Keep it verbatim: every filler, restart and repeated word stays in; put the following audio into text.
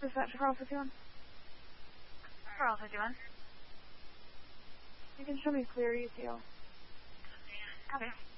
Dispatch Charles fifty-one. Charles fifty-one. You can show me clear E T L. Okay.